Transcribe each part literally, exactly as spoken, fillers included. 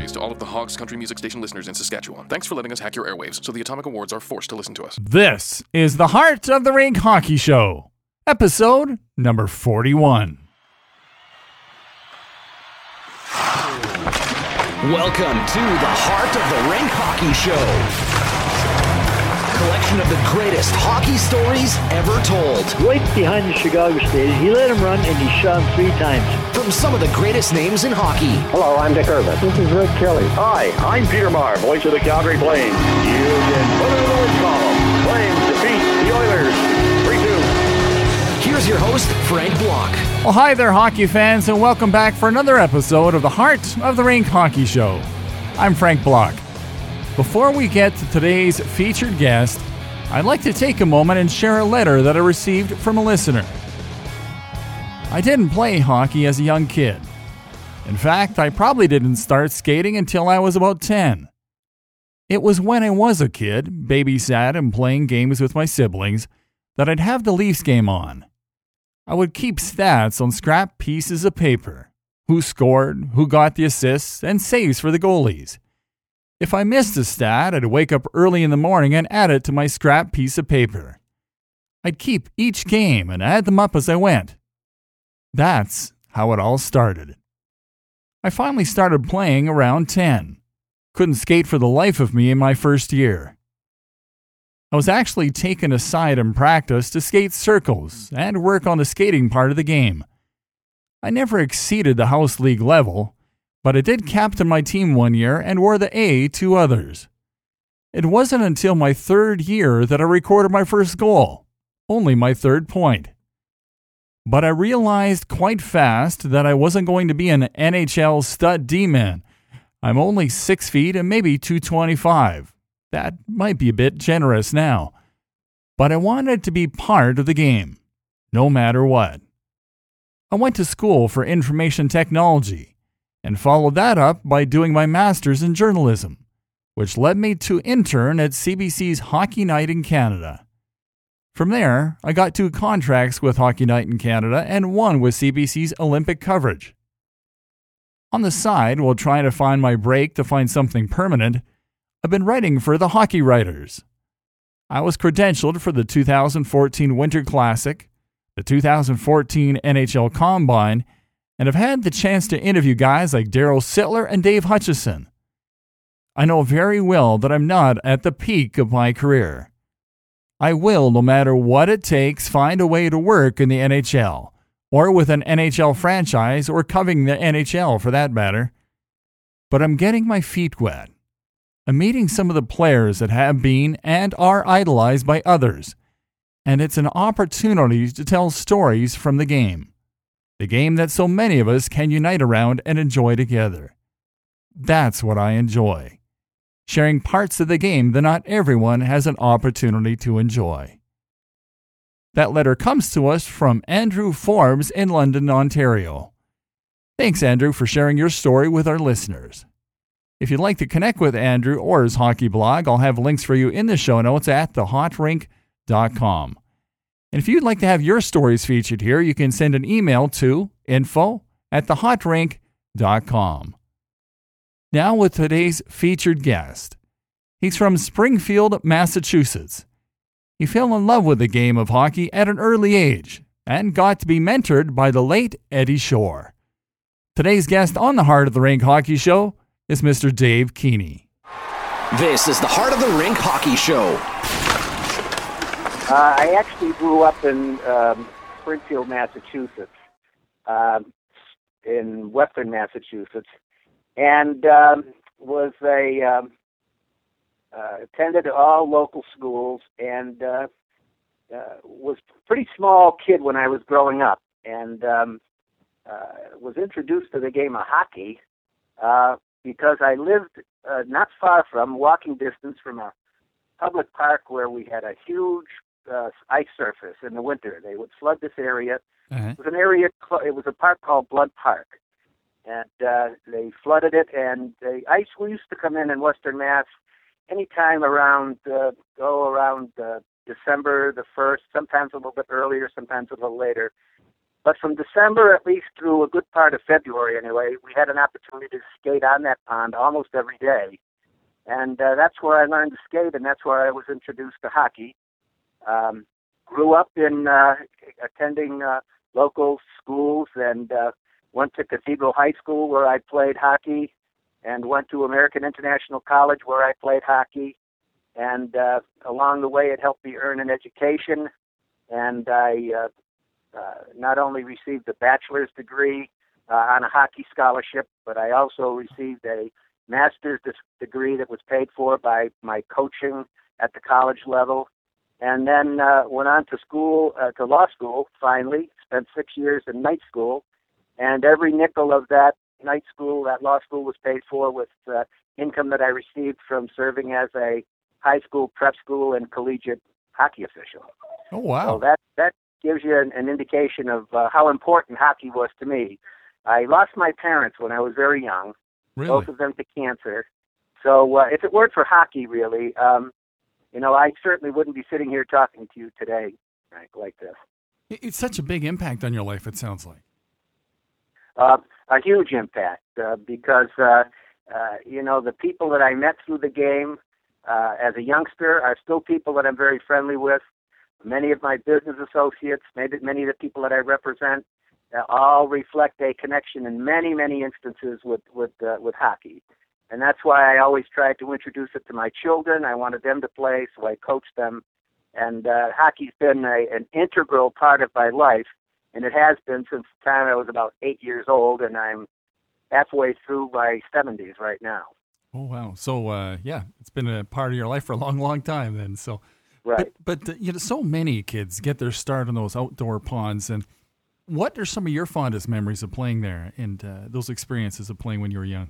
apologies to all of the Hogs Country Music Station listeners in Saskatchewan. Thanks for letting us hack your airwaves, so the Atomic Awards are forced to listen to us. This is the Heart of the Rink Hockey Show, episode number forty-one. Welcome to the Heart of the Rink Hockey Show. Collection of the greatest hockey stories ever told. Right behind the Chicago Stadium, he let him run and he shot him three times. From some of the greatest names in hockey. Hello, I'm Dick Irvin. This is Rick Kelly. Hi, I'm Peter Maher, voice of the Calgary Flames. You can put it in the win column. Flames defeat the Oilers three two. Here's your host, Frank Block. Well, hi there, hockey fans, and welcome back for another episode of the Heart of the Rink Hockey Show. I'm Frank Block. Before we get to today's featured guest, I'd like to take a moment and share a letter that I received from a listener. I didn't play hockey as a young kid. In fact, I probably didn't start skating until I was about ten. It was when I was a kid, babysat and playing games with my siblings, that I'd have the Leafs game on. I would keep stats on scrap pieces of paper. Who scored, who got the assists, and saves for the goalies. If I missed a stat, I'd wake up early in the morning and add it to my scrap piece of paper. I'd keep each game and add them up as I went. That's how it all started. I finally started playing around ten. Couldn't skate for the life of me in my first year. I was actually taken aside in practice to skate circles and work on the skating part of the game. I never exceeded the house league level, but I did captain my team one year and wore the A two others. It wasn't until my third year that I recorded my first goal, only my third point. But I realized quite fast that I wasn't going to be an N H L stud D-man. I'm only six feet and maybe two twenty-five. That might be a bit generous now. But I wanted to be part of the game, no matter what. I went to school for information technology and followed that up by doing my master's in journalism, which led me to intern at C B C's Hockey Night in Canada. From there, I got two contracts with Hockey Night in Canada and one with C B C's Olympic coverage. On the side, while trying to find my break to find something permanent, I've been writing for the Hockey Writers. I was credentialed for the two thousand fourteen Winter Classic, the two thousand fourteen N H L Combine, and have had the chance to interview guys like Daryl Sittler and Dave Hutchison. I know very well that I'm not at the peak of my career. I will, no matter what it takes, find a way to work in the N H L, or with an N H L franchise, or covering the N H L for that matter. But I'm getting my feet wet. I'm meeting some of the players that have been and are idolized by others, and it's an opportunity to tell stories from the game. The game that so many of us can unite around and enjoy together. That's what I enjoy. Sharing parts of the game that not everyone has an opportunity to enjoy. That letter comes to us from Andrew Forbes in London, Ontario. Thanks, Andrew, for sharing your story with our listeners. If you'd like to connect with Andrew or his hockey blog, I'll have links for you in the show notes at the hot rink dot com. And if you'd like to have your stories featured here, you can send an email to info at the hot rink dot com. Now with today's featured guest. He's from Springfield, Massachusetts. He fell in love with the game of hockey at an early age and got to be mentored by the late Eddie Shore. Today's guest on the Heart of the Rink Hockey Show is Mister Dave Keeney. This is the Heart of the Rink Hockey Show. Uh, I actually grew up in um, Springfield, Massachusetts, uh, in western Massachusetts, and um, was a um, uh, attended all local schools, and uh, uh, was a pretty small kid when I was growing up, and um, uh, was introduced to the game of hockey uh, because I lived uh, not far from, walking distance from a public park where we had a huge Uh, ice surface in the winter. They would flood this area. Uh-huh. It was an area. It was a park called Blood Park, and uh, they flooded it. And the ice we used to come in in Western Mass anytime around uh, go around uh, December the first. Sometimes a little bit earlier, sometimes a little later. But from December, at least through a good part of February anyway, we had an opportunity to skate on that pond almost every day. And uh, that's where I learned to skate, and that's where I was introduced to hockey. Um, grew up in uh, attending uh, local schools and uh, went to Cathedral High School where I played hockey, and went to American International College where I played hockey. And uh, along the way, it helped me earn an education. And I uh, uh, not only received a bachelor's degree uh, on a hockey scholarship, but I also received a master's degree that was paid for by my coaching at the college level. And then uh, went on to school, uh, to law school, finally, spent six years in night school. And every nickel of that night school, that law school, was paid for with uh, income that I received from serving as a high school, prep school, and collegiate hockey official. Oh, wow. So that, that gives you an, an indication of uh, how important hockey was to me. I lost my parents when I was very young, Really? both of them to cancer. So uh, if it weren't for hockey, really, um, you know, I certainly wouldn't be sitting here talking to you today, Frank, like this. It's such a big impact on your life, it sounds like. Uh, a huge impact uh, because, uh, uh, you know, the people that I met through the game uh, as a youngster are still people that I'm very friendly with. Many of my business associates, maybe many of the people that I represent, uh, all reflect a connection in many, many instances with with uh, with hockey. And that's why I always tried to introduce it to my children. I wanted them to play, so I coached them. And uh, hockey's been a, an integral part of my life, and it has been since the time I was about eight years old, and I'm halfway through my seventies right now. Oh, wow. So, uh, yeah, it's been a part of your life for a long, long time then. So, Right. But, but uh, you know, so many kids get their start on those outdoor ponds. And what are some of your fondest memories of playing there and uh, those experiences of playing when you were young?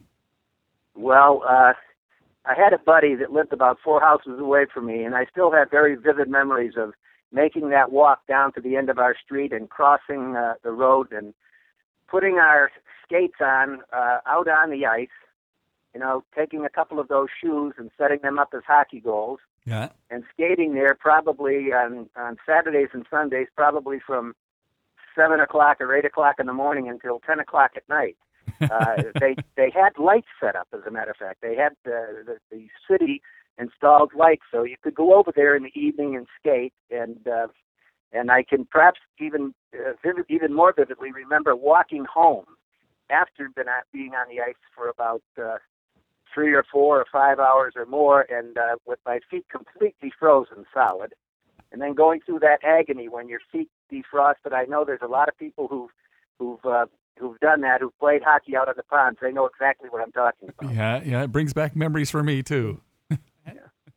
Well, uh, I had a buddy that lived about four houses away from me, and I still have very vivid memories of making that walk down to the end of our street and crossing uh, the road and putting our skates on uh, out on the ice, you know, taking a couple of those shoes and setting them up as hockey goals. Yeah. And skating there probably on, on Saturdays and Sundays, probably from seven o'clock or eight o'clock in the morning until ten o'clock at night. Uh, they they had lights set up, as a matter of fact. They had the, the, the city installed lights, so you could go over there in the evening and skate. And uh, and I can perhaps even uh, vivid, even more vividly remember walking home after been at, being on the ice for about uh, three or four or five hours or more, and uh, with my feet completely frozen solid, and then going through that agony when your feet defrosted. I know there's a lot of people who've who've uh, who've done that, who've played hockey out on the ponds. They know exactly what I'm talking about. Yeah, yeah, it brings back memories for me too. Yeah.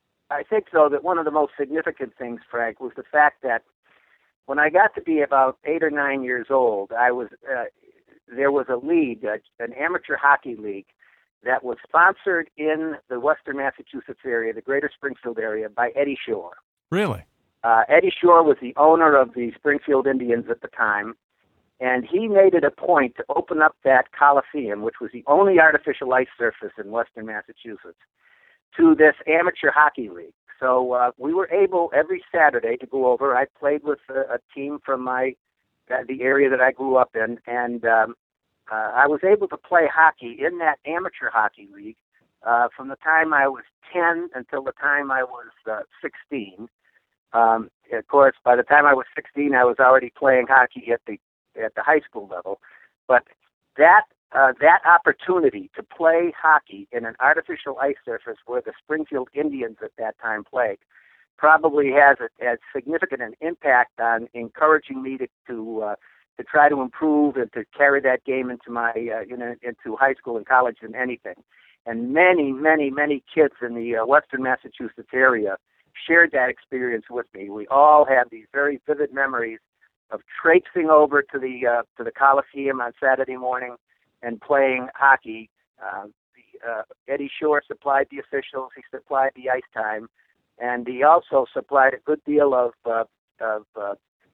I think, though, that one of the most significant things, Frank, was the fact that when I got to be about eight or nine years old, I was uh, there was a league, uh, an amateur hockey league, that was sponsored in the western Massachusetts area, the greater Springfield area, by Eddie Shore. Really? Uh, Eddie Shore was the owner of the Springfield Indians at the time, and he made it a point to open up that Coliseum, which was the only artificial ice surface in western Massachusetts, to this amateur hockey league. So uh, we were able every Saturday to go over. I played with a, a team from my uh, the area that I grew up in, and um, uh, I was able to play hockey in that amateur hockey league uh, from the time I was ten until the time I was uh, sixteen. Um, of course, by the time I was sixteen, I was already playing hockey at the at the high school level. But that uh, that opportunity to play hockey in an artificial ice surface where the Springfield Indians at that time played probably has a, a significant an impact on encouraging me to to, uh, to try to improve and to carry that game into my uh, you know into high school and college and anything. And many, many, many kids in the uh, western Massachusetts area shared that experience with me. We all have these very vivid memories of traipsing over to the uh, to the Coliseum on Saturday morning and playing hockey. Uh, the, uh, Eddie Shore supplied the officials. He supplied the ice time, and he also supplied a good deal of uh, of uh,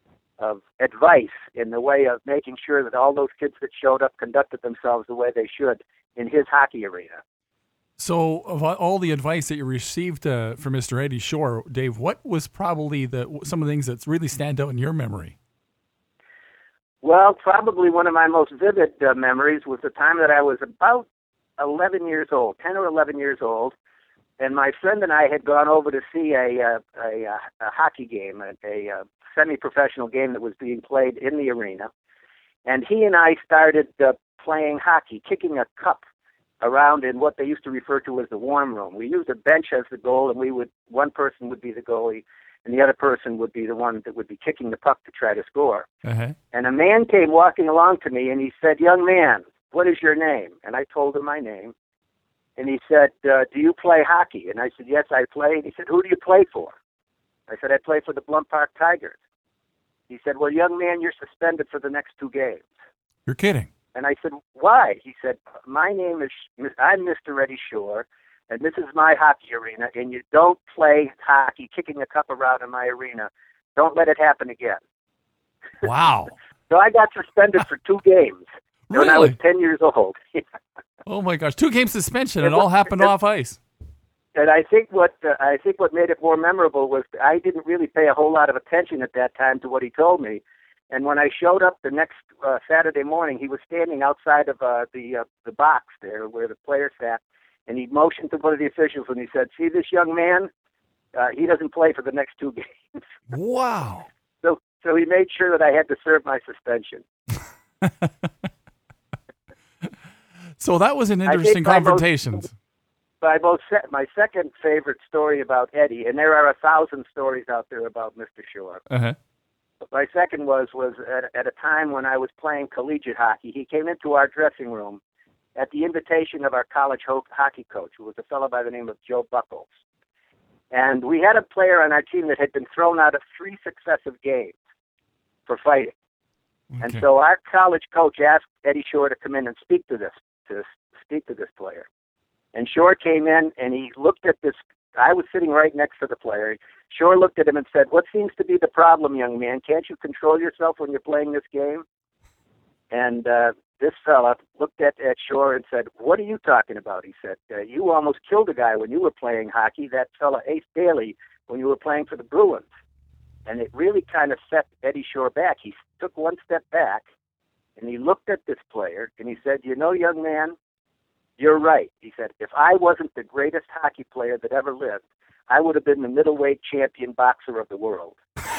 of advice in the way of making sure that all those kids that showed up conducted themselves the way they should in his hockey arena. So, of all the advice that you received uh, from Mister Eddie Shore, Dave, what was probably the some of the things that really stand out in your memory? Well, probably one of my most vivid uh, memories was the time that I was about eleven years old, ten or eleven years old, and my friend and I had gone over to see a a, a, a hockey game, a, a, a semi-professional game that was being played in the arena. And he and I started uh, playing hockey, kicking a cup around in what they used to refer to as the warm room. We used a bench as the goal, and we would one person would be the goalie, and the other person would be the one that would be kicking the puck to try to score. Uh-huh. And a man came walking along to me, and he said, "Young man, what is your name?" And I told him my name. And he said, uh, "Do you play hockey?" And I said, "Yes, I play." And he said, "Who do you play for?" I said, "I play for the Blunt Park Tigers." He said, "Well, young man, you're suspended for the next two games." You're kidding. And I said, "Why?" He said, "My name is, I'm Mister Eddie Shore, and this is my hockey arena, and you don't play hockey kicking a cup around in my arena. Don't let it happen again." Wow. So I got suspended for two games Really? when I was ten years old. Oh my gosh, two game suspension. It It all was- happened it- off ice. And I think what uh, I think what made it more memorable was I didn't really pay a whole lot of attention at that time to what he told me. And when I showed up the next uh, Saturday morning, he was standing outside of uh, the uh, the box there where the player sat, and he motioned to one of the officials and he said, "See this young man? Uh, he doesn't play for the next two games." Wow. so so he made sure that I had to serve my suspension. So that was an I think interesting my most- confrontations. My most se- my second favorite story about Eddie, and there are a thousand stories out there about Mister Shore. Uh-huh. But my second was was at, at a time when I was playing collegiate hockey. He came into our dressing room at the invitation of our college ho- hockey coach, who was a fellow by the name of Joe Buckles. And we had a player on our team that had been thrown out of three successive games for fighting. And Okay. so our college coach asked Eddie Shore to come in and speak to this to speak to this player. And Shore came in and he looked at this. I was sitting right next to the player. Shore looked at him and said, "What seems to be the problem, young man? Can't you control yourself when you're playing this game?" And uh, this fella looked at, at Shore and said, "What are you talking about?" He said, uh, "You almost killed a guy when you were playing hockey, that fella Ace Daly, when you were playing for the Bruins." And it really kind of set Eddie Shore back. He took one step back, and he looked at this player, and he said, "You know, young man, you're right." He said, "If I wasn't the greatest hockey player that ever lived, I would have been the middleweight champion boxer of the world."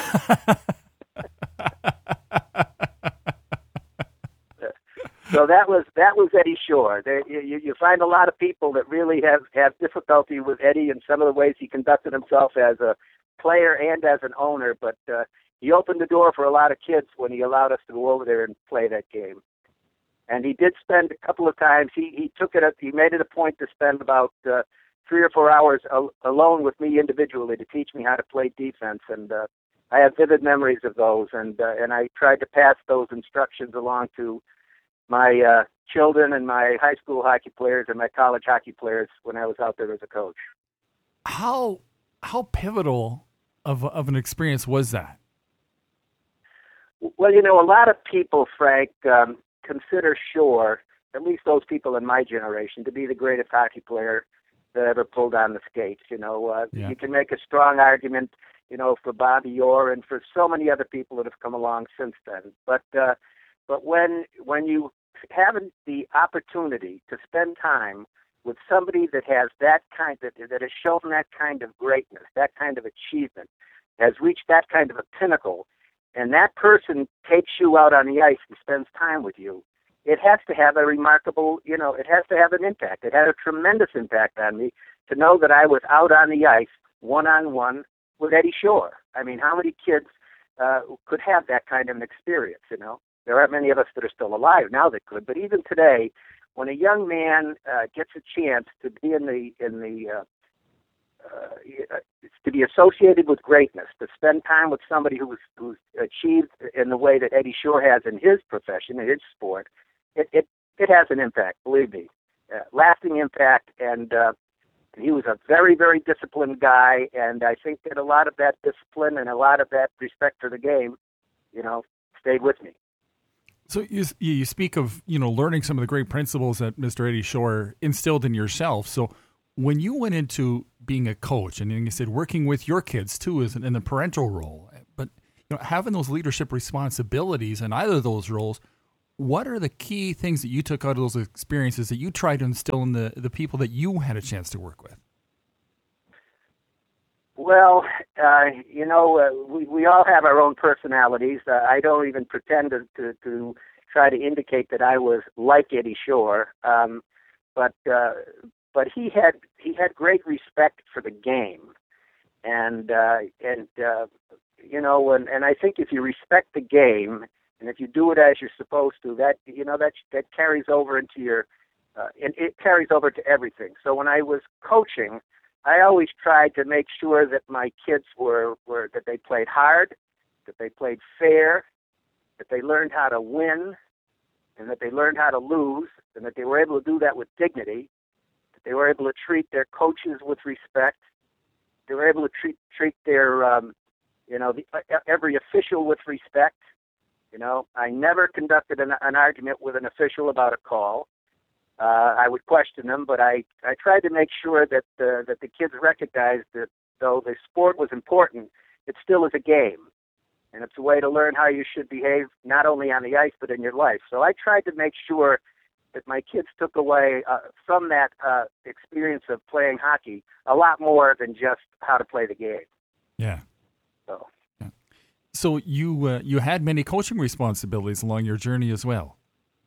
So that was that was Eddie Shore. There, you, you find a lot of people that really have, have difficulty with Eddie and some of the ways he conducted himself as a player and as an owner, but uh, he opened the door for a lot of kids when he allowed us to go over there and play that game. And he did spend a couple of times. He he took it. He made it a point to spend about uh, three or four hours al- alone with me individually to teach me how to play defense. And uh, I have vivid memories of those. And uh, and I tried to pass those instructions along to my uh, children and my high school hockey players and my college hockey players when I was out there as a coach. How how pivotal of of an experience was that? Well, you know, a lot of people, Frank, um, consider Shore, at least those people in my generation, to be the greatest hockey player that ever pulled on the skates. You know, uh, Yeah. you can make a strong argument, you know, for Bobby Orr and for so many other people that have come along since then. But uh, but when when you have the opportunity to spend time with somebody that has that kind of, that has shown that kind of greatness, that kind of achievement, has reached that kind of a pinnacle, and that person takes you out on the ice and spends time with you, it has to have a remarkable, you know, it has to have an impact. It had a tremendous impact on me to know that I was out on the ice one-on-one with Eddie Shore. I mean, how many kids uh, could have that kind of an experience, you know? There aren't many of us that are still alive now that could, but even today, when a young man uh, gets a chance to be in the in the uh, uh, to be associated with greatness, to spend time with somebody who's who's achieved in the way that Eddie Shore has in his profession, in his sport, it it, it has an impact. Believe me, uh, lasting impact. And uh, he was a very very disciplined guy, and I think that a lot of that discipline and a lot of that respect for the game, you know, stayed with me. So you you speak of, you know, learning some of the great principles that Mister Eddie Shore instilled in yourself. So when you went into being a coach, and you said working with your kids too, is in the parental role, but you know, having those leadership responsibilities in either of those roles, what are the key things that you took out of those experiences that you tried to instill in the, the people that you had a chance to work with? Well, uh, you know, uh, we, we all have our own personalities. Uh, I don't even pretend to, to, to try to indicate that I was like Eddie Shore, um, but uh, but he had he had great respect for the game, and uh, and uh, you know, and, and I think if you respect the game and if you do it as you're supposed to, that you know that that carries over into your uh, and it carries over to everything. So when I was coaching, I always tried to make sure that my kids were, were that they played hard, that they played fair, that they learned how to win, and that they learned how to lose, and that they were able to do that with dignity, that they were able to treat their coaches with respect, they were able to treat treat their, um, you know, the, uh, every official with respect. You know, I never conducted an, an argument with an official about a call. Uh, I would question them, but I, I tried to make sure that uh, that the kids recognized that though the sport was important, it still is a game, and it's a way to learn how you should behave not only on the ice but in your life. So I tried to make sure that my kids took away uh, from that uh, experience of playing hockey a lot more than just how to play the game. Yeah. So, yeah. so you uh, you had many coaching responsibilities along your journey as well.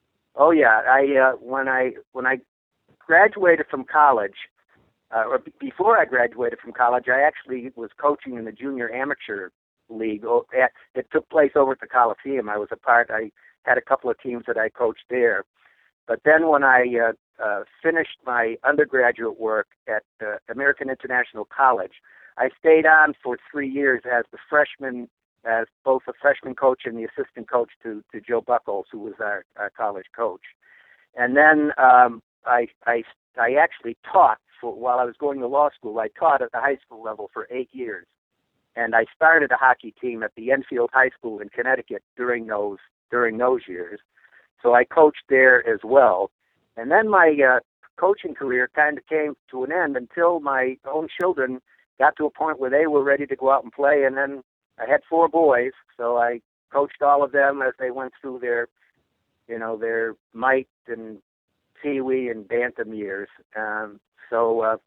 Oh yeah, I uh, when I when I graduated from college, uh, or b- before I graduated from college, I actually was coaching in the junior amateur league. At, it took place over at the Coliseum. I was a part. I had a couple of teams that I coached there. But then when I uh, uh, finished my undergraduate work at uh, American International College, I stayed on for three years as the freshman. As both a freshman coach and the assistant coach to, to Joe Buckles, who was our, our college coach. And then um, I, I, I actually taught, for, while I was going to law school, I taught at the high school level for eight years. And I started a hockey team at the Enfield High School in Connecticut during those, during those years. So I coached there as well. And then my uh, coaching career kind of came to an end until my own children got to a point where they were ready to go out and play, and then I had four boys, so I coached all of them as they went through their, you know, their mite and peewee and bantam years. Um, so, uh,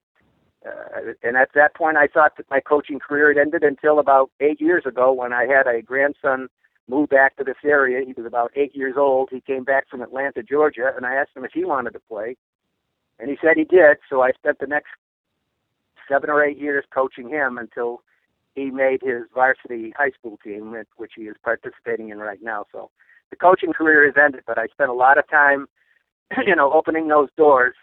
uh, and at that point, I thought that my coaching career had ended until about eight years ago when I had a grandson move back to this area. He was about eight years old. He came back from Atlanta, Georgia, and I asked him if he wanted to play, and he said he did. So I spent the next seven or eight years coaching him until he made his varsity high school team, which he is participating in right now. So the coaching career has ended, but I spent a lot of time, you know, opening those doors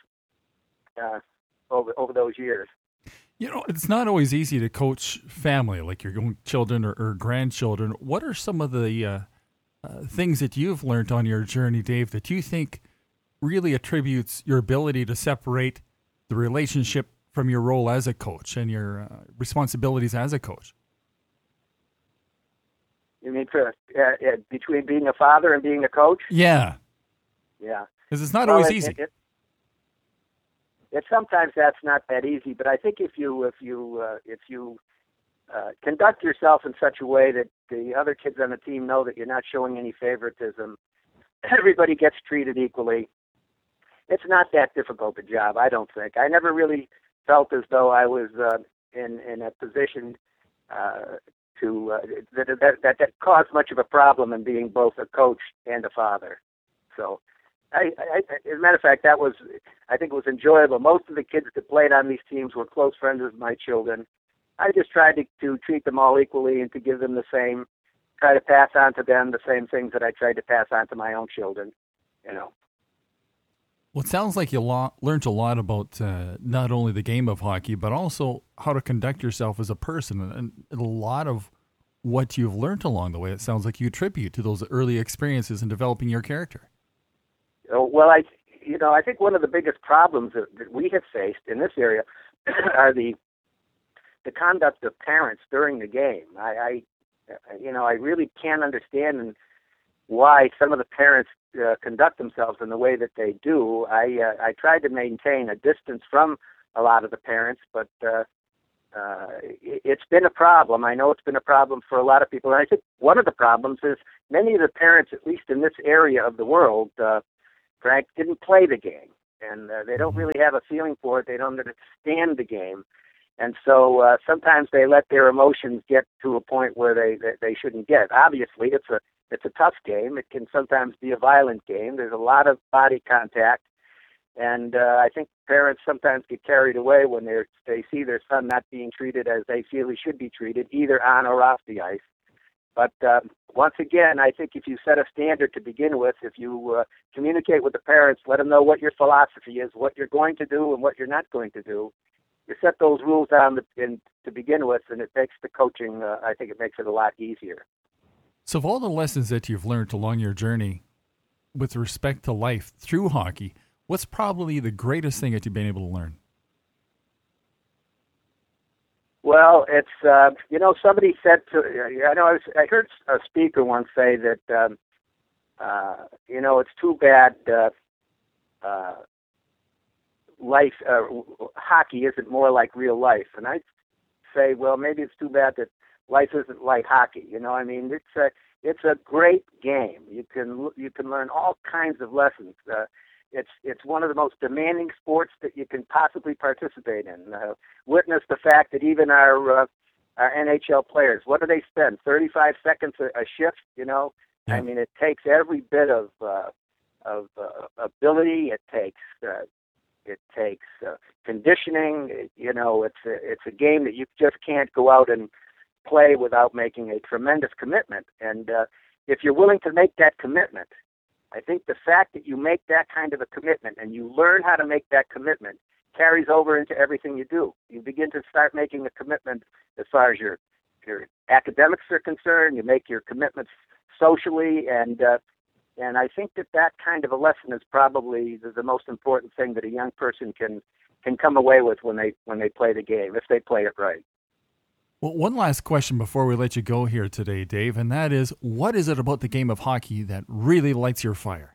uh, over over those years. You know, it's not always easy to coach family, like your own children or, or grandchildren. What are some of the uh, uh, things that you've learned on your journey, Dave, that you think really attributes your ability to separate the relationship from your role as a coach and your uh, responsibilities as a coach? You mean for, uh, uh, between being a father and being a coach? Yeah. Yeah. Because it's not well, always it, easy. It, it, it, sometimes that's not that easy, but I think if you if you uh, if you uh, conduct yourself in such a way that the other kids on the team know that you're not showing any favoritism, everybody gets treated equally. It's not that difficult a job, I don't think. I never really felt as though I was uh, in in a position uh, to uh, that, that that that caused much of a problem in being both a coach and a father. So, I, I, as a matter of fact, that was I think it was enjoyable. Most of the kids that played on these teams were close friends of my children. I just tried to, to treat them all equally and to give them the same, try to pass on to them the same things that I tried to pass on to my own children. You know. Well, it sounds like you lo- learned a lot about uh, not only the game of hockey, but also how to conduct yourself as a person. And, and a lot of what you've learned along the way, it sounds like you attribute to those early experiences in developing your character. Well, I, you know, I think one of the biggest problems that, that we have faced in this area are the the conduct of parents during the game. I, I you know, I really can't understand why some of the parents uh, conduct themselves in the way that they do. I uh, I tried to maintain a distance from a lot of the parents, but uh, uh, it, it's been a problem. I know it's been a problem for a lot of people. And I think one of the problems is many of the parents, at least in this area of the world, uh, Frank, didn't play the game. And uh, they don't really have a feeling for it. They don't understand the game. And so uh, sometimes they let their emotions get to a point where they, they, they shouldn't get. Obviously, it's a it's a tough game. It can sometimes be a violent game. There's a lot of body contact. And uh, I think parents sometimes get carried away when they they see their son not being treated as they feel he should be treated, either on or off the ice. But uh, once again, I think if you set a standard to begin with, if you uh, communicate with the parents, let them know what your philosophy is, what you're going to do and what you're not going to do, you set those rules down to, in, to begin with, and it makes the coaching, uh, I think it makes it a lot easier. So of all the lessons that you've learned along your journey with respect to life through hockey, what's probably the greatest thing that you've been able to learn? Well, it's, uh, you know, somebody said to, I know I, was, I heard a speaker once say that, um, uh, you know, it's too bad uh, uh, life, uh, hockey isn't more like real life. And I'd say, well, maybe it's too bad that life isn't like hockey. You know, I mean, it's a, it's a great game. You can, you can learn all kinds of lessons. Uh, It's it's one of the most demanding sports that you can possibly participate in. Uh, witness the fact that even our uh, our N H L players, what do they spend? thirty-five seconds a, a shift. You know, yeah. I mean, it takes every bit of uh, of uh, ability. It takes uh, it takes uh, conditioning. It, you know, it's a, it's a game that you just can't go out and play without making a tremendous commitment. And uh, if you're willing to make that commitment, I think the fact that you make that kind of a commitment and you learn how to make that commitment carries over into everything you do. You begin to start making a commitment as far as your your academics are concerned. You make your commitments socially, and uh, and I think that that kind of a lesson is probably the, the most important thing that a young person can can come away with when they when they play the game, if they play it right. Well, one last question before we let you go here today, Dave, and that is, what is it about the game of hockey that really lights your fire?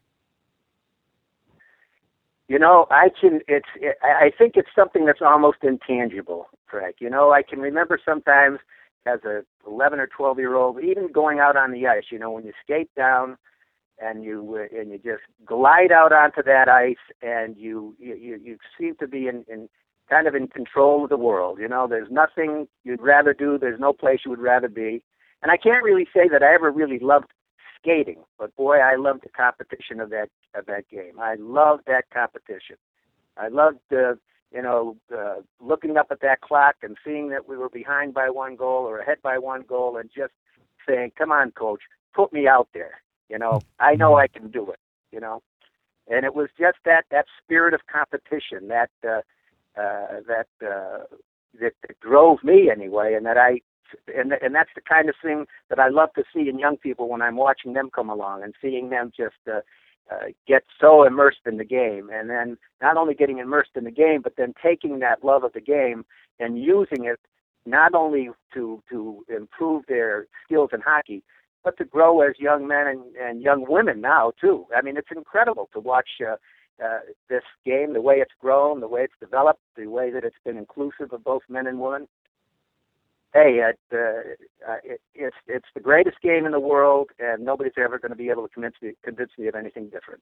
You know, I can. It's. It, I think it's something that's almost intangible, Frank. You know, I can remember sometimes as a eleven or twelve year old, even going out on the ice. You know, when you skate down and you uh, and you just glide out onto that ice, and you you you seem to be in. in kind of in control of the world. You know, there's nothing you'd rather do. There's no place you would rather be. And I can't really say that I ever really loved skating, but boy, I loved the competition of that of that game. I loved that competition. I loved, uh, you know, uh, looking up at that clock and seeing that we were behind by one goal or ahead by one goal and just saying, come on, coach, put me out there. You know, I know I can do it, you know. And it was just that, that spirit of competition, that uh, Uh, that, uh, that that drove me anyway, and that I and and that's the kind of thing that I love to see in young people when I'm watching them come along and seeing them just uh, uh, get so immersed in the game, and then not only getting immersed in the game, but then taking that love of the game and using it not only to to improve their skills in hockey, but to grow as young men and, and young women now too. I mean, it's incredible to watch. Uh, Uh, this game, the way it's grown, the way it's developed, the way that it's been inclusive of both men and women. Hey, it, uh, uh, it, it's it's the greatest game in the world, and nobody's ever going to be able to convince me, convince me of anything different.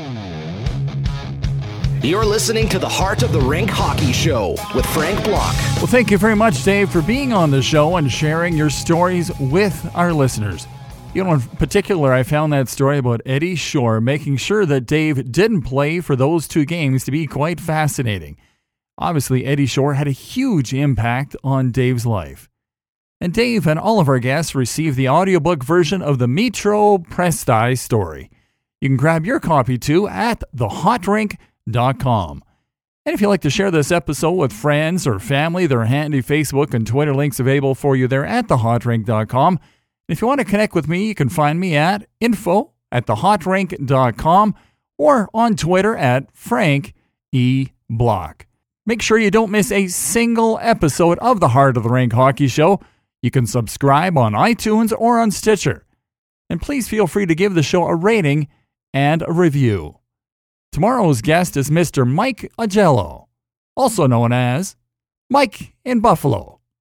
You're listening to the Heart of the Rink Hockey Show with Frank Block. Well, thank you very much, Dave, for being on the show and sharing your stories with our listeners. You know, in particular, I found that story about Eddie Shore making sure that Dave didn't play for those two games to be quite fascinating. Obviously, Eddie Shore had a huge impact on Dave's life. And Dave and all of our guests received the audiobook version of the Metro Presti story. You can grab your copy too at the hot rink dot com. And if you'd like to share this episode with friends or family, there are handy Facebook and Twitter links available for you there at the hot rink dot com. If you want to connect with me, you can find me at info at the hot rink dot com or on Twitter at Frank E. Block. Make sure you don't miss a single episode of the Heart of the Rink Hockey Show. You can subscribe on iTunes or on Stitcher. And please feel free to give the show a rating and a review. Tomorrow's guest is Mister Mike Agello, also known as Mike in Buffalo.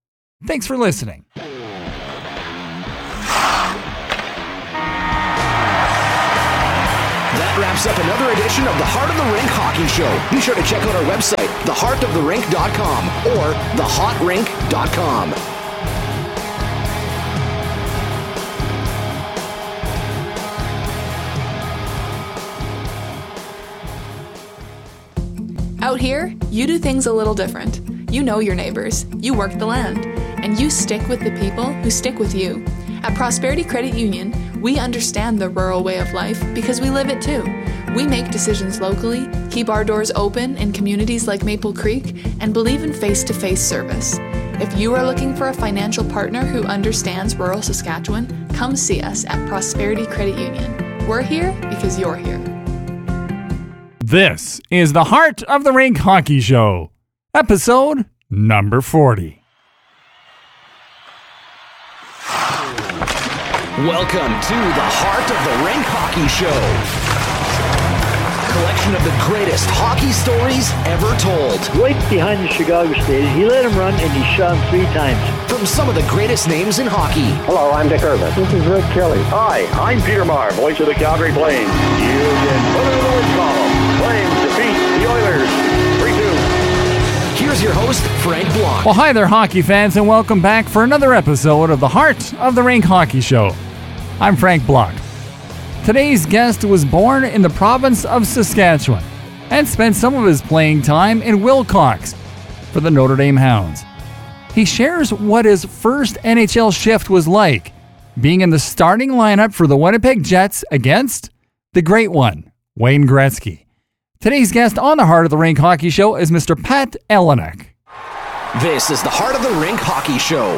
Thanks for listening. That wraps up another edition of the Heart of the Rink Hockey Show. Be sure to check out our website, the heart of the rink dot com or the hot rink dot com. Out here, you do things a little different. You know your neighbors, you work the land, and you stick with the people who stick with you. At Prosperity Credit Union, we understand the rural way of life because we live it too. We make decisions locally, keep our doors open in communities like Maple Creek, and believe in face-to-face service. If you are looking for a financial partner who understands rural Saskatchewan, come see us at Prosperity Credit Union. We're here because you're here. This is the Heart of the Rink Hockey Show, episode number forty. Welcome to the Heart of the Rink Hockey Show. Collection of the greatest hockey stories ever told. Right behind the Chicago stage, he let him run and he shot him three times. From some of the greatest names in hockey. Hello, I'm Dick Irvin. This is Rick Kelly. Hi, I'm Peter Maher, voice of the Calgary Flames. You've been put in the win column. Flames defeat the Oilers three two. Here's your host, Frank Block. Well, hi there, hockey fans, and welcome back for another episode of the Heart of the Rink Hockey Show. I'm Frank Block. Today's guest was born in the province of Saskatchewan and spent some of his playing time in Wilcox for the Notre Dame Hounds. He shares what his first N H L shift was like, being in the starting lineup for the Winnipeg Jets against the great one, Wayne Gretzky. Today's guest on the Heart of the Rink Hockey Show is Mister Pat Ellinak. This is the Heart of the Rink Hockey Show.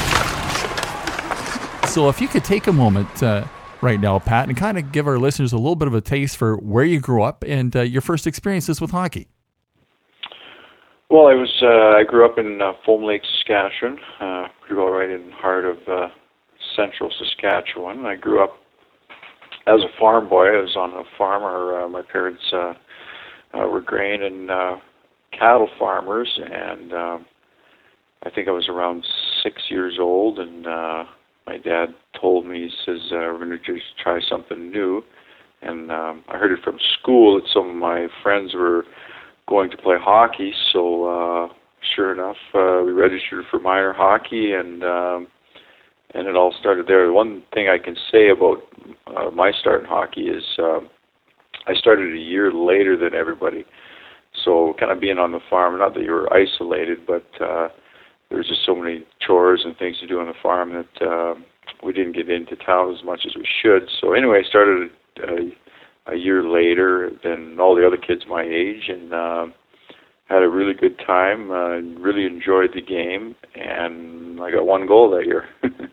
So if you could take a moment uh, right now, Pat, and kind of give our listeners a little bit of a taste for where you grew up and uh, your first experiences with hockey. Well, I was uh, I grew up in uh, Foam Lake, Saskatchewan, uh, pretty well right in the heart of uh, central Saskatchewan. I grew up as a farm boy. I was on a farm. Our, uh, my parents uh, uh, were grain and uh, cattle farmers, and uh, I think I was around six years old, and uh, my dad told me, he says, uh, we're going to just try something new. And um, I heard it from school that some of my friends were going to play hockey. So uh, sure enough, uh, we registered for minor hockey, and um, and it all started there. One thing I can say about uh, my start in hockey is uh, I started a year later than everybody. So kind of being on the farm, not that you were isolated, but uh, there's just so many chores and things to do on the farm that uh, we didn't get into town as much as we should. So anyway, I started a, a year later than all the other kids my age, and uh, had a really good time. Uh, really enjoyed the game, and I got one goal that year.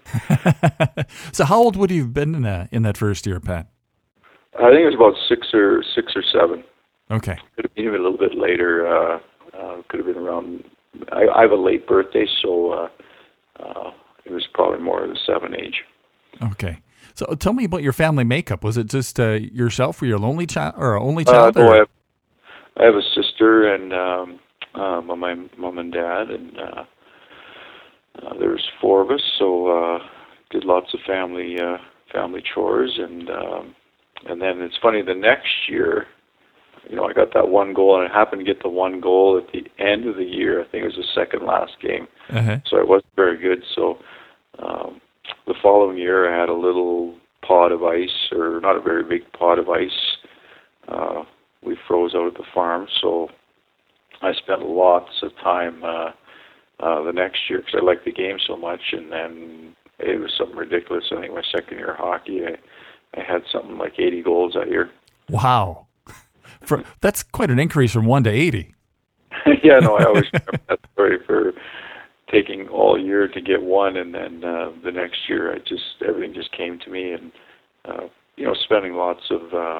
So how old would you have been in, uh, in that first year, Pat? I think it was about six or six or seven. Okay. Could have been even a little bit later. Uh, uh, could have been around. I, I have a late birthday, so uh, uh, it was probably more of the seven age. Okay. So tell me about your family makeup. Was it just uh, yourself? Were you a lonely child or only child? Uh, no, I have, I have a sister and um, uh, my mom and dad, and uh, uh, there's four of us. So uh, did lots of family uh, family chores, and um, and then it's funny. The next year, you know, I got that one goal, and I happened to get the one goal at the end of the year. I think it was the second last game, uh-huh. so it wasn't very good. So um, the following year, I had a little pot of ice, or not a very big pot of ice. Uh, we froze out at the farm, so I spent lots of time uh, uh, the next year because I liked the game so much, and then it was something ridiculous. I think my second year of hockey, I, I had something like eighty goals that year. Wow. For, that's quite an increase from one to eighty. Yeah, no, I always remember that story for taking all year to get one, and then uh, the next year, I just everything just came to me, and uh, you know, spending lots of, uh,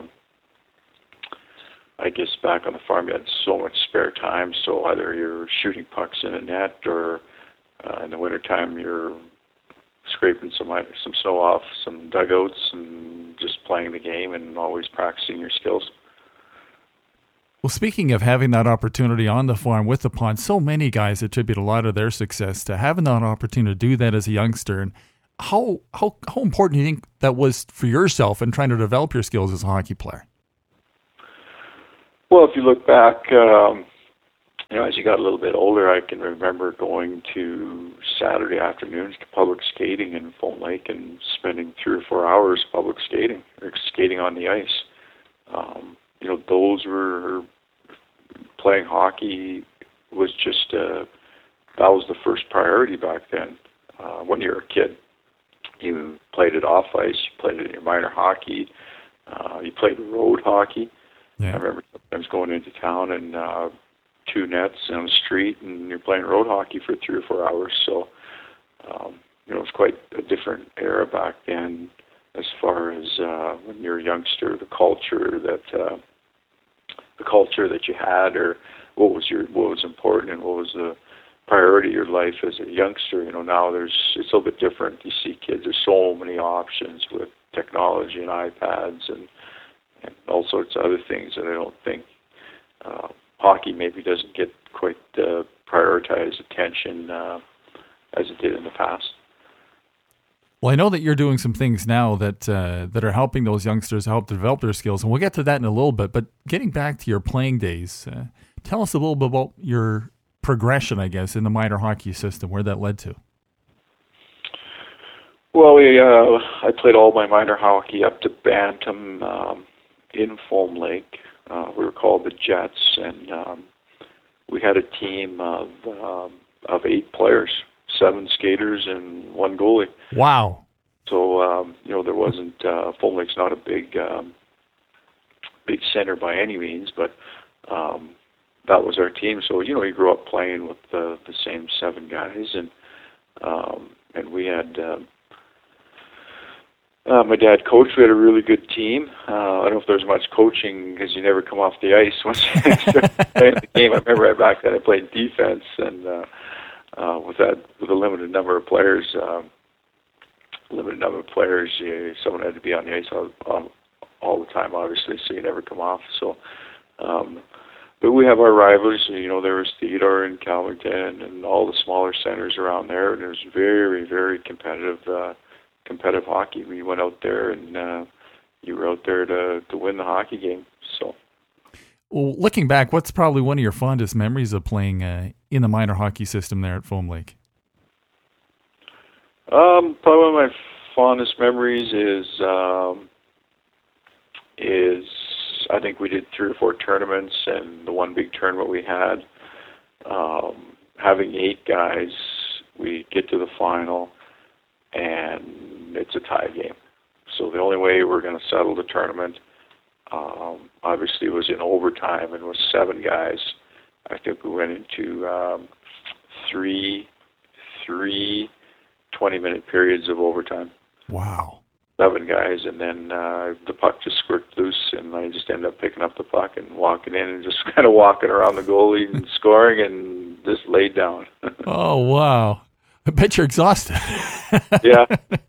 I guess, back on the farm, you had so much spare time. So either you're shooting pucks in a net, or uh, in the wintertime, you're scraping some some snow off some dugouts and just playing the game and always practicing your skills. Well, speaking of having that opportunity on the farm with the pond, so many guys attribute a lot of their success to having that opportunity to do that as a youngster. And how how how important do you think that was for yourself in trying to develop your skills as a hockey player? Well, if you look back, um, you know, as you got a little bit older, I can remember going to Saturday afternoons to public skating in Foam Lake and spending three or four hours public skating or skating on the ice. Um, you know, those were playing hockey was just uh, that was the first priority back then. Uh, when you were a kid, you played it off ice, you played it in your minor hockey, uh, you played road hockey. Yeah. I remember sometimes going into town and uh, two nets on the street, and you're playing road hockey for three or four hours. So, um, you know, it was quite a different era back then as far as uh, when you're a youngster, the culture that uh, the culture that you had, or what was your what was important and what was the priority of your life as a youngster. You know, now there's it's a little bit different. You see kids, there's so many options with technology and iPads and and all sorts of other things that I don't think uh, hockey maybe doesn't get quite uh, prioritized attention uh, as it did in the past. Well, I know that you're doing some things now that uh, that are helping those youngsters help develop their skills, and we'll get to that in a little bit. But getting back to your playing days, uh, tell us a little bit about your progression, I guess, in the minor hockey system, where that led to. Well, we, uh, I played all my minor hockey up to Bantam um, in Foam Lake. Uh, we were called the Jets, and um, we had a team of um, of eight players. Seven skaters and one goalie. Wow. So, um, you know, there wasn't, uh, Foam Lake's not a big, um, big center by any means, but um, that was our team. So, you know, you grew up playing with the, the same seven guys, and um, and we had, um, uh, my dad coached. We had a really good team. Uh, I don't know if there was much coaching because you never come off the ice once you start playing the game. I remember right back then I played defense, and uh, Uh, with that, with a limited number of players, um, limited number of players, you, someone had to be on the ice all, all, all the time, obviously, so you never come off. So, um, but we have our rivals. You know, there was Theodore and Calverton and all the smaller centers around there, and it was very, very competitive, uh, competitive hockey. We went out there, and uh, you were out there to to win the hockey game. So. Well, looking back, what's probably one of your fondest memories of playing uh, in the minor hockey system there at Foam Lake? Um, probably one of my fondest memories is um, is I think we did three or four tournaments, and the one big tournament we had, um, having eight guys, we get to the final, and it's a tie game. So the only way we're going to settle the tournament, Um, obviously, it was in overtime and was seven guys. I think we went into um, three, three twenty-minute periods of overtime. Wow. Seven guys, and then uh, the puck just squirted loose, and I just ended up picking up the puck and walking in and just kind of walking around the goalie and scoring and just laid down. Oh, wow. I bet you're exhausted. Yeah.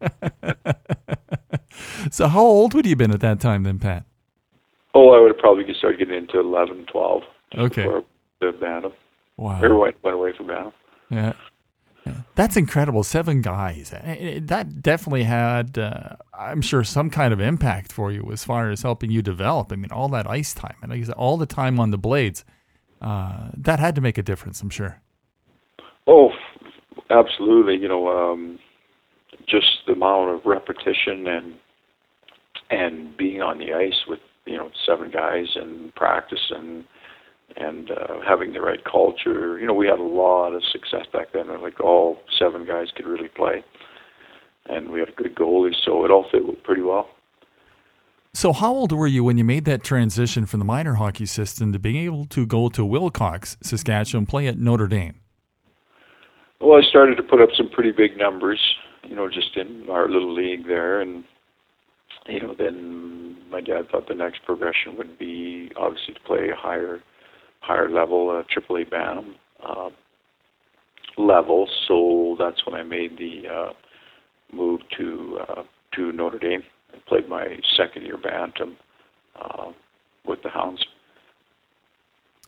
So how old would you have been at that time then, Pat? Oh, I would have probably started getting into eleven, twelve. Okay. Before the Bantam. Wow. Everyone went, went away from Bantam. Yeah. yeah. That's incredible. Seven guys. That definitely had, uh, I'm sure, some kind of impact for you as far as helping you develop. I mean, all that ice time and like you said, all the time on the blades, uh, that had to make a difference, I'm sure. Oh, absolutely. You know, um, just the amount of repetition and and being on the ice with, you know, seven guys and practice and and uh, having the right culture. You know, we had a lot of success back then. Like all seven guys could really play, and we had a good goalie, so it all fit pretty well. So how old were you when you made that transition from the minor hockey system to being able to go to Wilcox, Saskatchewan, and play at Notre Dame? Well, I started to put up some pretty big numbers, you know, just in our little league there, and you know, then my dad thought the next progression would be obviously to play a higher, higher level, uh, Triple A Bantam uh, level. So that's when I made the uh, move to uh, to Notre Dame. I played my second year Bantam uh, with the Hounds.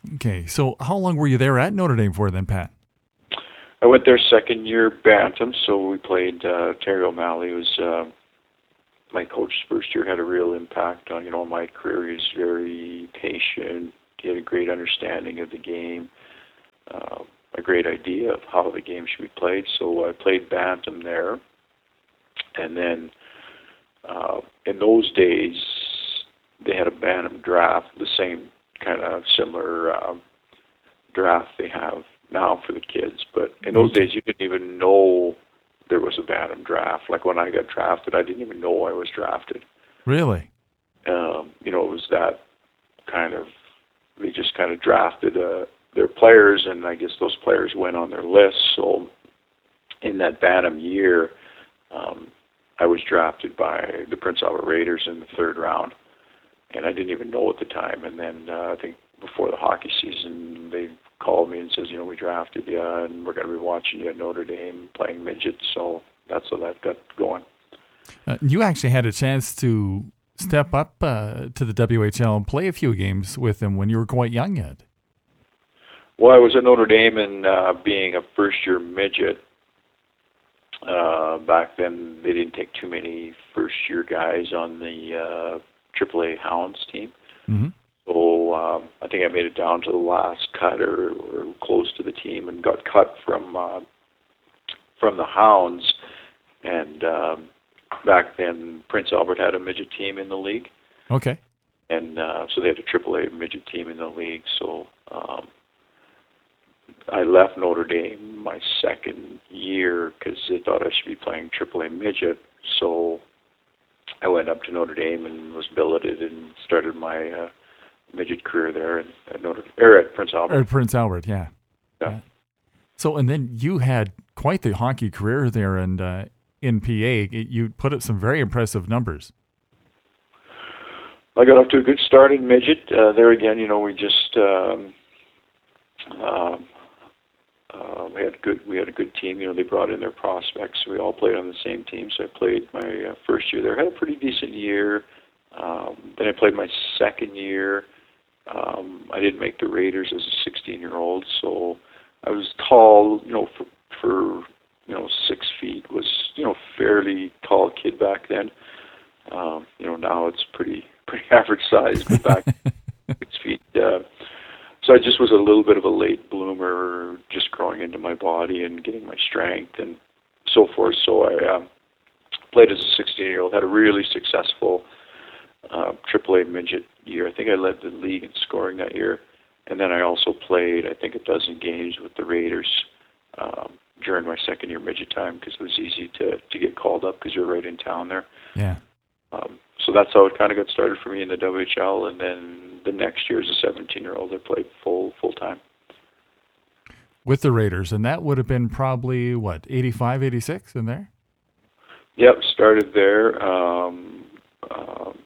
Okay, so how long were you there at Notre Dame for then, Pat? I went there second year bantam, so we played uh, Terry O'Malley, who was uh, my coach's first year, had a real impact on, you know, my career. He's very patient. He had a great understanding of the game, uh, a great idea of how the game should be played. So I played bantam there. And then uh, in those days, they had a bantam draft, the same kind of similar uh, draft they have now for the kids. But in those days, you didn't even know there was a bantam draft. Like when I got drafted, I didn't even know I was drafted. Really? Um, you know, it was that kind of, they just kind of drafted uh, their players, and I guess those players went on their list. So in that bantam year, um, I was drafted by the Prince Albert Raiders in the third round, and I didn't even know at the time. And then uh, I think before the hockey season, they called me and says, you know, we drafted you, and we're going to be watching you at Notre Dame playing midget. So that's how that got going. Uh, you actually had a chance to step up uh, to the W H L and play a few games with them when you were quite young yet. Well, I was at Notre Dame, and uh, being a first-year midget, uh, back then they didn't take too many first-year guys on the uh, triple A Hounds team. Mm-hmm. So um, I think I made it down to the last cut or, or close to the team, and got cut from uh, from the Hounds. And um, back then, Prince Albert had a midget team in the league. Okay. And uh, so they had a triple A midget team in the league. So um, I left Notre Dame my second year because they thought I should be playing triple A midget. So I went up to Notre Dame and was billeted and started my uh, midget career there at, at Notre or at Prince Albert. At Prince Albert, yeah. Yeah. yeah. So, and then you had quite the hockey career there, and uh, in P A, you put up some very impressive numbers. I got off to a good start in midget. Uh, there again, you know, we just um, um, uh, we had good. We had a good team. You know, they brought in their prospects. We all played on the same team. So I played my uh, first year there. Had a pretty decent year. Um, then I played my second year. Um, I didn't make the Raiders as a sixteen-year-old, so I was tall. You know, for, for you know six feet was you know fairly tall kid back then. Um, you know, now it's pretty pretty average size, but back six feet. Uh, so I just was a little bit of a late bloomer, just growing into my body and getting my strength and so forth. So I um, played as a sixteen-year-old, had a really successful uh, triple A midget year. I think I led the league in scoring that year. And then I also played, I think, a dozen games with the Raiders um, during my second year midget time because it was easy to, to get called up because you're right in town there. Yeah. Um, so that's how it kind of got started for me in the W H L. And then the next year as a seventeen-year-old, I played full full time. With the Raiders, and that would have been probably, what, eighty-five, eighty-six in there? Yep, started there. Um, um,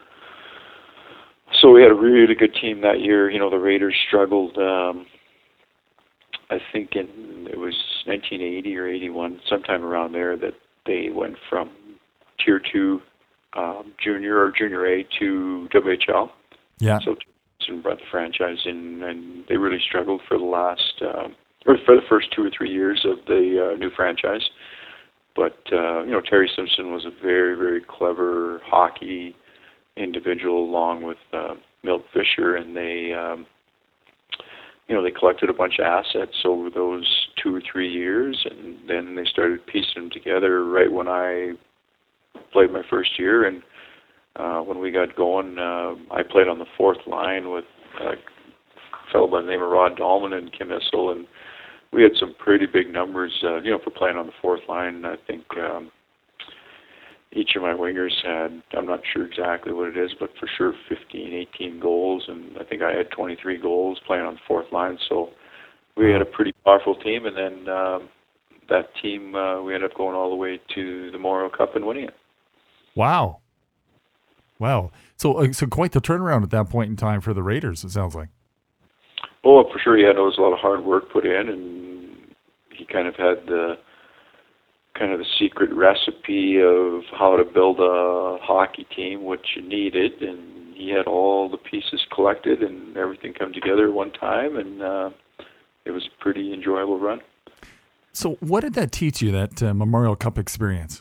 so we had a really good team that year. You know, the Raiders struggled, um, I think in, it was nineteen eighty or eighty-one, sometime around there, that they went from Tier two um, junior or Junior A to W H L. Yeah. So Jason brought the franchise in, and they really struggled for the last, um, or for the first two or three years of the uh, new franchise. But, uh, you know, Terry Simpson was a very, very clever hockey individual along with uh, Milt Fisher, and they, um, you know, they collected a bunch of assets over those two or three years, and then they started piecing them together right when I played my first year. And uh, when we got going, uh, I played on the fourth line with a fellow by the name of Rod Dahlman and Kim Issel, and we had some pretty big numbers, uh, you know, for playing on the fourth line. I think um, each of my wingers had, I'm not sure exactly what it is, but for sure fifteen, eighteen goals, and I think I had twenty-three goals playing on the fourth line. So we had a pretty powerful team, and then um, that team, uh, we ended up going all the way to the Memorial Cup and winning it. Wow. Wow. So, uh, so quite the turnaround at that point in time for the Raiders, it sounds like. Oh, for sure. Yeah, there was a lot of hard work put in, and he kind of had the kind of the secret recipe of how to build a hockey team, which you needed, and he had all the pieces collected and everything come together one time, and uh, it was a pretty enjoyable run. So what did that teach you, that uh, Memorial Cup experience?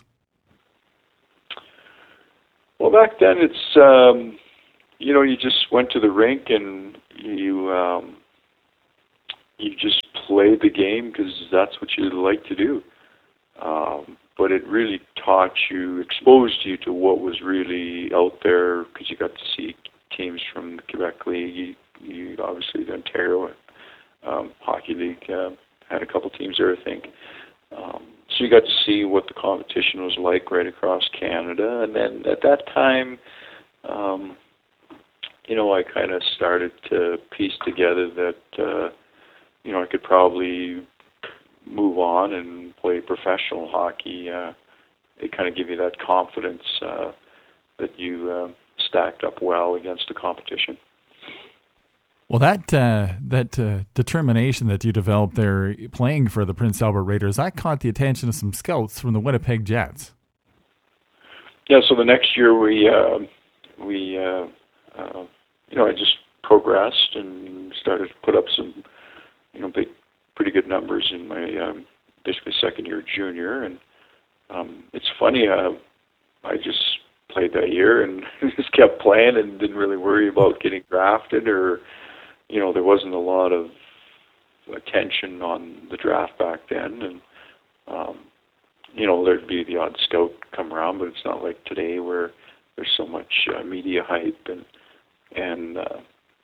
Well, back then it's, um, you know, you just went to the rink and you um, you just played the game because that's what you like to do. Um, but it really taught you, exposed you to what was really out there, because you got to see teams from the Quebec League. You, you obviously the Ontario um, Hockey League uh, had a couple teams there, I think. Um, so you got to see what the competition was like right across Canada. And then at that time, um, you know, I kind of started to piece together that, uh, you know, I could probably move on and play professional hockey. Uh, it kind of give you that confidence uh, that you uh, stacked up well against the competition. Well, that uh, that uh, determination that you developed there playing for the Prince Albert Raiders, that caught the attention of some scouts from the Winnipeg Jets. Yeah, so the next year we, uh, we uh, uh, you know, I just progressed and started to put up some, you know, big, pretty good numbers in my um, basically second year junior. And um, it's funny, uh, I just played that year and just kept playing and didn't really worry about getting drafted, or, you know, there wasn't a lot of attention on the draft back then. And, um, you know, there'd be the odd scout come around, but it's not like today where there's so much uh, media hype and, and, uh,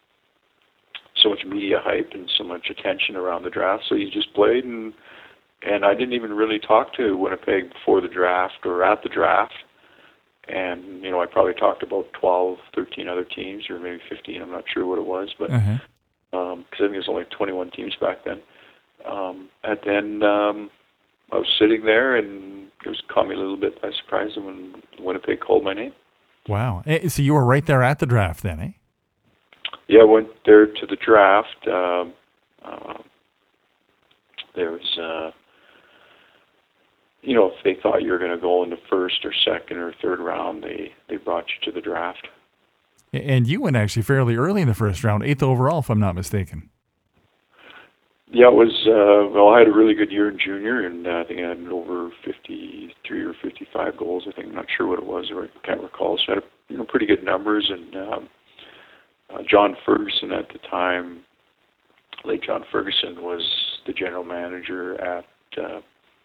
so much media hype and so much attention around the draft. So you just played, and and I didn't even really talk to Winnipeg before the draft or at the draft. And, you know, I probably talked about twelve, thirteen other teams, or maybe fifteen, I'm not sure what it was, but because uh-huh. um, I think it was only twenty-one teams back then. Um, and then um, I was sitting there, and it was caught me a little bit by surprise when Winnipeg called my name. Wow. So you were right there at the draft then, eh? Yeah, I went there to the draft. Um, uh, there was, uh, you know, if they thought you were going to go in the first or second or third round, they, they brought you to the draft. And you went actually fairly early in the first round, eighth overall, if I'm not mistaken. Yeah, it was, uh, well, I had a really good year in junior, and uh, I think I had over fifty-three or fifty-five goals. I think, I'm not sure what it was, or I can't recall. So I had, you know, pretty good numbers, and um, Uh, John Ferguson at the time, late John Ferguson, was the general manager at uh,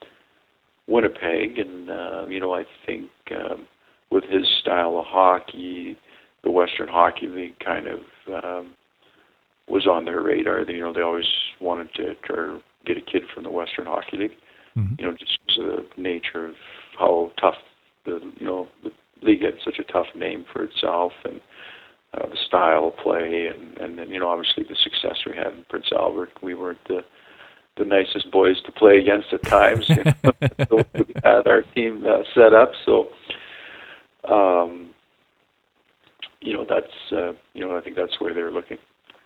Winnipeg, and uh, you know, I think um, with his style of hockey, the Western Hockey League kind of um, was on their radar. You know, they always wanted to try to get a kid from the Western Hockey League. Mm-hmm. You know, just the nature of how tough the you know the league had such a tough name for itself, and Uh, the style of play, and, and then, you know, obviously the success we had in Prince Albert. We weren't the the nicest boys to play against at times. You know? So we had our team uh, set up, so, um, you know, that's, uh, you know, I think that's where they're looking.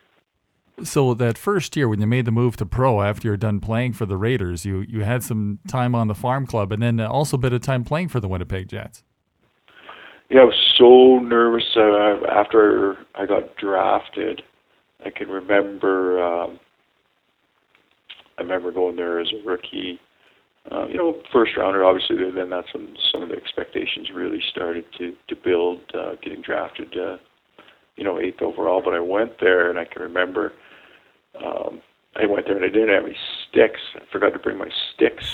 So that first year when you made the move to pro after you're done playing for the Raiders, you, you had some time on the farm club, and then also a bit of time playing for the Winnipeg Jets. Yeah, I was so nervous uh, after I got drafted. I can remember, um, I remember going there as a rookie. Uh, you know, first rounder, obviously, then that's when some of the expectations really started to, to build, uh, getting drafted, uh, you know, eighth overall. But I went there, and I can remember um, I went there, and I didn't have any sticks. I forgot to bring my sticks.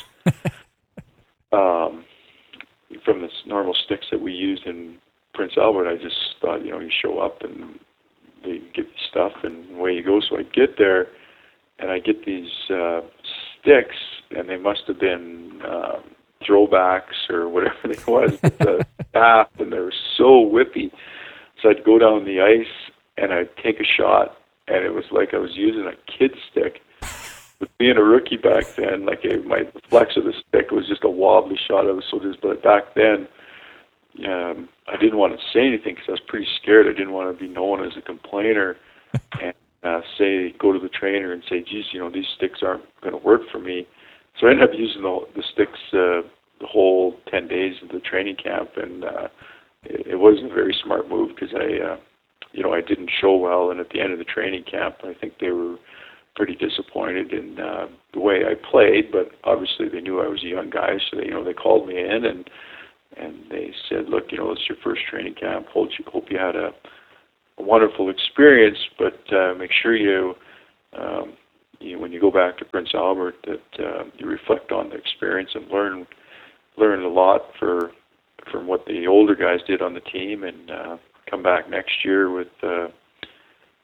um from the normal sticks that we used in Prince Albert. I just thought, you know, you show up and they give you stuff and away you go. So I get there and I get these uh, sticks, and they must have been uh, throwbacks or whatever they was with the staff, and they were so whippy. So I'd go down the ice and I'd take a shot, and it was like I was using a kid stick. With being a rookie back then, like a, my flex of the stick was just a wobbly shot. I was so just, but back then, um, I didn't want to say anything because I was pretty scared. I didn't want to be known as a complainer and uh, say, go to the trainer and say, geez, you know, these sticks aren't going to work for me. So I ended up using the, the sticks uh, the whole ten days of the training camp, and uh, it, it wasn't a very smart move because I, uh, you know, I didn't show well, and at the end of the training camp, I think they were pretty disappointed in uh, the way I played. But obviously, they knew I was a young guy, so they, you know, they called me in and and they said, "Look, you know, it's your first training camp. Hope you hope you had a, a wonderful experience, but uh, make sure you." Um, You know, when you go back to Prince Albert, that uh, you reflect on the experience and learn learn a lot for from what the older guys did on the team, and uh, come back next year with uh,